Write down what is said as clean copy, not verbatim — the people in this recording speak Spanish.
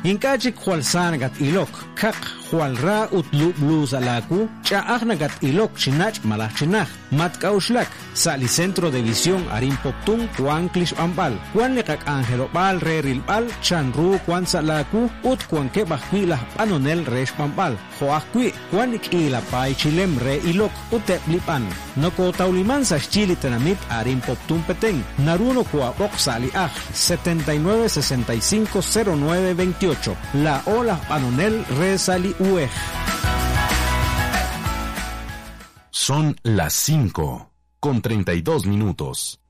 Inkachik hualsanagat ilok, kak hualra utlu blues alaku, chaagnagat ilok chinach malachinaj, matkauslak, sali centro de visión arin poptun, Juan Klish Ambal, Juan Lekak Angelopal, Rerilbal, Chanru, Juan Salaku, Ut Juan Kebahquilah, Panonel Resh Pambal, Joaquí, Juan Ikila Pai Chilem Re Ilok, Uteplipan, Noko Tauliman sa Chili Tenamit arin poptun peteng, Naruno Kuabok Sali Aj, 79650928, La Ola Panonel Re Sali Uej. Son las 5:32.